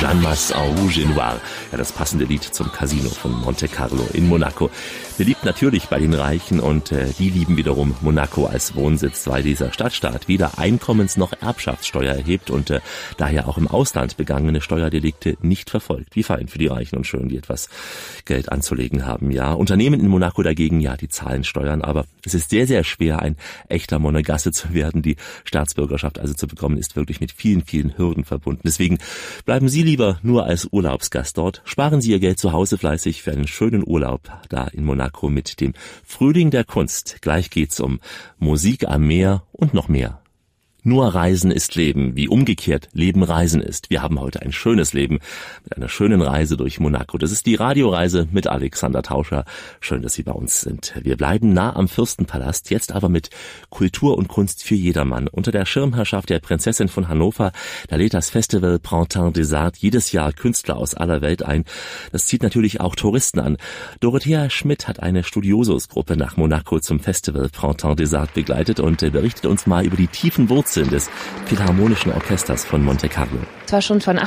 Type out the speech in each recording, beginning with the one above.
Pyjamas en Rouge et Noir. Ja, das passende Lied zum Casino von Monte Carlo in Monaco. Beliebt natürlich bei den Reichen und die lieben wiederum Monaco als Wohnsitz, weil dieser Stadtstaat weder Einkommens- noch Erbschaftssteuer erhebt und daher auch im Ausland begangene Steuerdelikte nicht verfolgt. Wie fein für die Reichen und Schönen, die etwas Geld anzulegen haben. Ja, Unternehmen in Monaco dagegen, ja, die zahlen Steuern, aber es ist sehr, sehr schwer, ein echter Monegasse zu werden. Die Staatsbürgerschaft also zu bekommen, ist wirklich mit vielen, vielen Hürden verbunden. Deswegen bleiben Sie lieber nur als Urlaubsgast dort. Sparen Sie Ihr Geld zu Hause fleißig für einen schönen Urlaub da in Monaco mit dem Frühling der Kunst. Gleich geht's um Musik am Meer und noch mehr. Nur Reisen ist Leben, wie umgekehrt Leben Reisen ist. Wir haben heute ein schönes Leben mit einer schönen Reise durch Monaco. Das ist die Radioreise mit Alexander Tauscher. Schön, dass Sie bei uns sind. Wir bleiben nah am Fürstenpalast, jetzt aber mit Kultur und Kunst für jedermann. Unter der Schirmherrschaft der Prinzessin von Hannover, da lädt das Festival Printemps des Arts jedes Jahr Künstler aus aller Welt ein. Das zieht natürlich auch Touristen an. Dorothea Schmidt hat eine Studiosus-Gruppe nach Monaco zum Festival Printemps des Arts begleitet und berichtet uns mal über die tiefen Wurzeln des Philharmonischen Orchesters von Monte Carlo. Es war schon von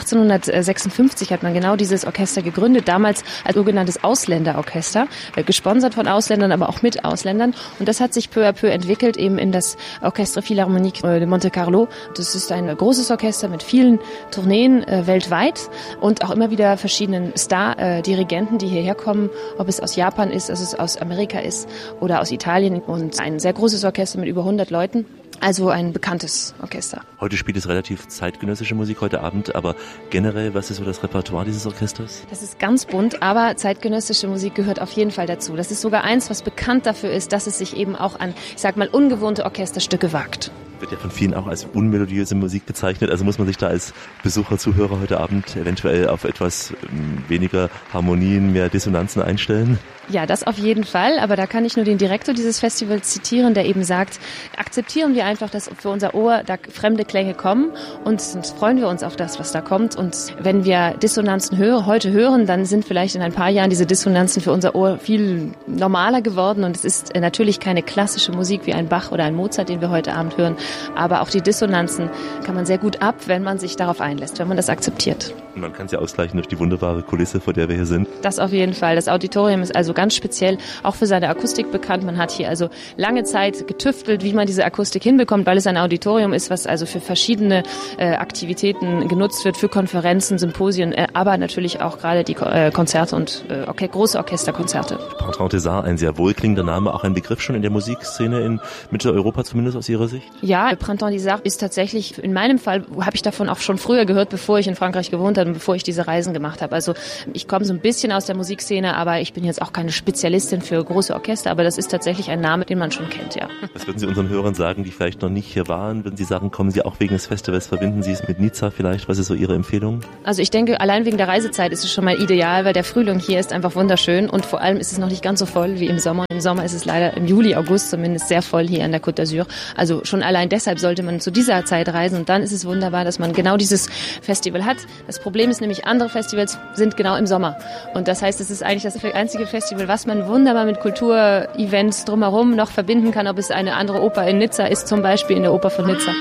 1856 hat man genau dieses Orchester gegründet, damals als sogenanntes Ausländerorchester, gesponsert von Ausländern, aber auch mit Ausländern. Und das hat sich peu à peu entwickelt eben in das Orchestre Philharmonique de Monte Carlo. Das ist ein großes Orchester mit vielen Tourneen weltweit und auch immer wieder verschiedenen Star-Dirigenten, die hierher kommen, ob es aus Japan ist, ob es aus Amerika ist oder aus Italien. Und ein sehr großes Orchester mit über 100 Leuten. Also ein bekanntes Orchester. Heute spielt es relativ zeitgenössische Musik heute Abend, aber generell, was ist so das Repertoire dieses Orchesters? Das ist ganz bunt, aber zeitgenössische Musik gehört auf jeden Fall dazu. Das ist sogar eins, was bekannt dafür ist, dass es sich eben auch an, ich sag mal, ungewohnte Orchesterstücke wagt. Wird ja von vielen auch als unmelodiöse Musik bezeichnet, also muss man sich da als Besucher, Zuhörer heute Abend eventuell auf etwas weniger Harmonien, mehr Dissonanzen einstellen? Ja, das auf jeden Fall, aber da kann ich nur den Direktor dieses Festivals zitieren, der eben sagt, akzeptieren wir einfach, dass für unser Ohr da fremde Klänge kommen und sonst freuen wir uns auf das, was da kommt. Und wenn wir Dissonanzen heute hören, dann sind vielleicht in ein paar Jahren diese Dissonanzen für unser Ohr viel normaler geworden und es ist natürlich keine klassische Musik wie ein Bach oder ein Mozart, den wir heute Abend hören, aber auch die Dissonanzen kann man sehr gut ab, wenn man sich darauf einlässt, wenn man das akzeptiert. Und man kann es ja ausgleichen durch die wunderbare Kulisse, vor der wir hier sind. Das auf jeden Fall. Das Auditorium ist also ganz speziell auch für seine Akustik bekannt. Man hat hier also lange Zeit getüftelt, wie man diese Akustik hinbekommt, weil es ein Auditorium ist, was also für verschiedene Aktivitäten genutzt wird, für Konferenzen, Symposien, aber natürlich auch gerade die Konzerte und große Orchesterkonzerte. Printemps des Arts, ein sehr wohlklingender Name, auch ein Begriff schon in der Musikszene in Mitteleuropa, zumindest aus Ihrer Sicht? Ja, Printemps des Arts ist tatsächlich, in meinem Fall habe ich davon auch schon früher gehört, bevor ich in Frankreich gewohnt habe und bevor ich diese Reisen gemacht habe. Also ich komme so ein bisschen aus der Musikszene, aber ich bin jetzt auch keine Spezialistin für große Orchester, aber das ist tatsächlich ein Name, den man schon kennt, ja. Was würden Sie unseren Hörern sagen, die vielleicht noch nicht hier waren? Würden Sie sagen, kommen Sie auch wegen des Festivals, verbinden Sie es mit Nizza vielleicht? Was ist so Ihre Empfehlung? Also ich denke, allein wegen der Reisezeit ist es schon mal ideal, weil der Frühling hier ist einfach wunderschön und vor allem ist es noch nicht ganz so voll wie im Sommer. Im Sommer ist es leider im Juli, August zumindest sehr voll hier an der Côte d'Azur. Also schon allein deshalb sollte man zu dieser Zeit reisen und dann ist es wunderbar, dass man genau dieses Festival hat. Das Problem ist nämlich, andere Festivals sind genau im Sommer und das heißt, es ist eigentlich das einzige Festival, was man wunderbar mit Kulturevents drumherum noch verbinden kann, ob es eine andere Oper in Nizza ist, zum Beispiel in der Oper von Nizza.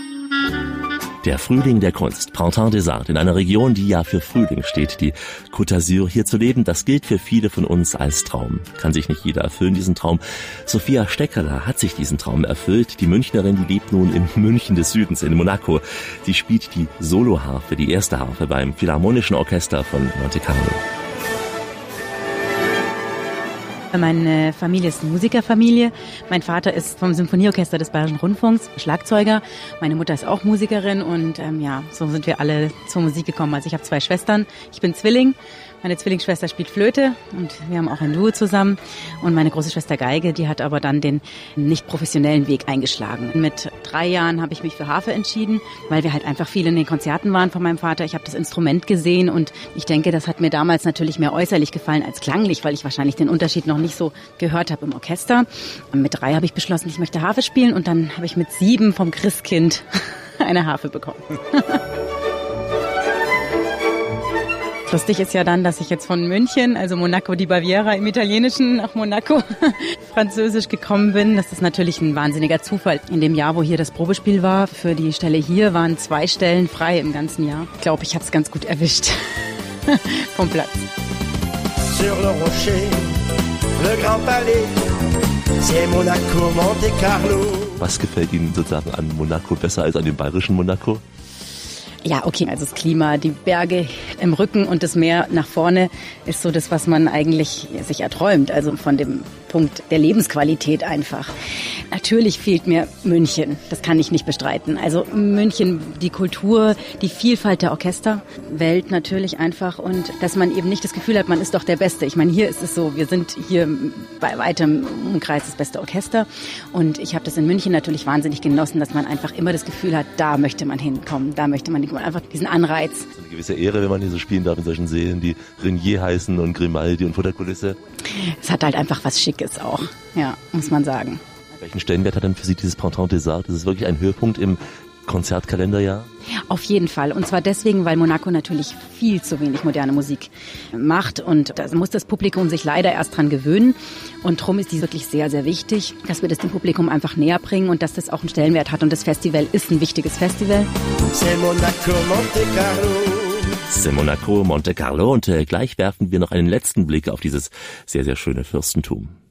Der Frühling der Kunst, Printemps des Arts, in einer Region, die ja für Frühling steht, die Côte d'Azur. Hier zu leben, das gilt für viele von uns als Traum. Kann sich nicht jeder erfüllen, diesen Traum. Sophia Steckerler hat sich diesen Traum erfüllt. Die Münchnerin, die lebt nun im München des Südens, in Monaco. Sie spielt die Soloharfe, die erste Harfe beim Philharmonischen Orchester von Monte Carlo. Meine Familie ist eine Musikerfamilie. Mein Vater ist vom Symphonieorchester des Bayerischen Rundfunks, Schlagzeuger. Meine Mutter ist auch Musikerin und so sind wir alle zur Musik gekommen. Also ich habe 2 Schwestern, ich bin Zwilling. Meine Zwillingsschwester spielt Flöte und wir haben auch ein Duo zusammen. Und meine große Schwester Geige, die hat aber dann den nicht professionellen Weg eingeschlagen. Mit 3 Jahren habe ich mich für Harfe entschieden, weil wir halt einfach viel in den Konzerten waren von meinem Vater. Ich habe das Instrument gesehen und ich denke, das hat mir damals natürlich mehr äußerlich gefallen als klanglich, weil ich wahrscheinlich den Unterschied noch nicht so gehört habe im Orchester. Und mit 3 habe ich beschlossen, ich möchte Harfe spielen und dann habe ich mit 7 vom Christkind eine Harfe bekommen. Lustig ist ja dann, dass ich jetzt von München, also Monaco di Baviera im Italienischen, nach Monaco französisch gekommen bin. Das ist natürlich ein wahnsinniger Zufall. In dem Jahr, wo hier das Probespiel war, für die Stelle hier, waren 2 Stellen frei im ganzen Jahr. Ich glaube, ich habe es ganz gut erwischt vom Platz. Sur le rocher, le Grand Palais, c'est Monaco, Monte Carlo. Was gefällt Ihnen sozusagen an Monaco besser als an dem bayerischen Monaco? Ja, okay, also das Klima, die Berge im Rücken und das Meer nach vorne ist so das, was man eigentlich sich erträumt, also von dem Punkt der Lebensqualität einfach. Natürlich fehlt mir München, das kann ich nicht bestreiten. Also München, die Kultur, die Vielfalt der Orchesterwelt natürlich einfach und dass man eben nicht das Gefühl hat, man ist doch der Beste. Ich meine, hier ist es so, wir sind hier bei weitem Umkreis das beste Orchester und ich habe das in München natürlich wahnsinnig genossen, dass man einfach immer das Gefühl hat, da möchte man hinkommen, da möchte man hinkommen, einfach diesen Anreiz. Das ist eine gewisse Ehre, wenn man hier so spielen darf in solchen Sälen, die Renier heißen und Grimaldi und vor der Kulisse. Es hat halt einfach was Schickes auch, ja, muss man sagen. Welchen Stellenwert hat denn für Sie dieses Printemps des Arts? Das ist wirklich ein Höhepunkt im Konzertkalenderjahr? Auf jeden Fall. Und zwar deswegen, weil Monaco natürlich viel zu wenig moderne Musik macht. Und da muss das Publikum sich leider erst dran gewöhnen. Und darum ist die wirklich sehr, sehr wichtig, dass wir das dem Publikum einfach näher bringen und dass das auch einen Stellenwert hat. Und das Festival ist ein wichtiges Festival. C'est Monaco, Monte Carlo. C'est Monaco, Monte Carlo. Und gleich werfen wir noch einen letzten Blick auf dieses sehr, sehr schöne Fürstentum.